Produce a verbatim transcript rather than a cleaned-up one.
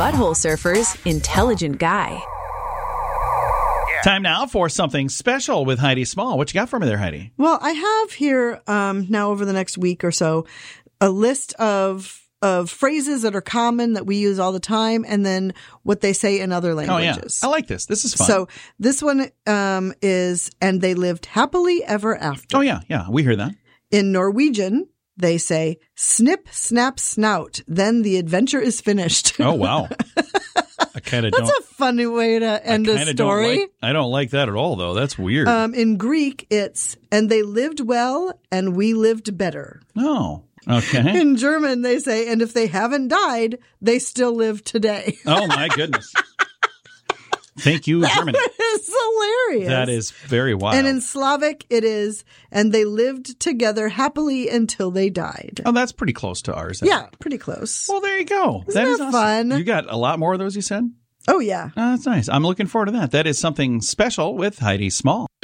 Butthole Surfer's intelligent guy. Time now for something special with Heidi Small. What you got for me there, Heidi? Well, I have here um, now over the next week or so a list of of phrases that are common that we use all the time, and then what they say in other languages. Oh, yeah. I like this. This is fun. So this one um, is, and they lived happily ever after. Oh, yeah. Yeah. We hear that. In Norwegian, they say, snip, snap, snout. Then the adventure is finished. Oh, wow. I kind of don't. That's a funny way to end a story. Don't like, I don't like that at all, though. That's weird. Um, in Greek, it's, and they lived well and we lived better. Oh, okay. In German, they say, and if they haven't died, they still live today. Oh, my goodness. Thank you, that Germany. That is hilarious. That is very wild. And in Slavic, it is, and they lived together happily until they died. Oh, that's pretty close to ours. Yeah, pretty close. Well, there you go. Isn't that is that awesome. fun? You got a lot more of those, you said? Oh, yeah. Oh, that's nice. I'm looking forward to that. That is something special with Heidi Small.